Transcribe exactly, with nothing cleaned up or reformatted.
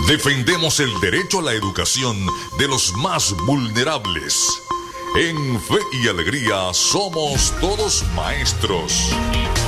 Defendemos el derecho a la educación de los más vulnerables. En Fe y Alegría somos todos maestros.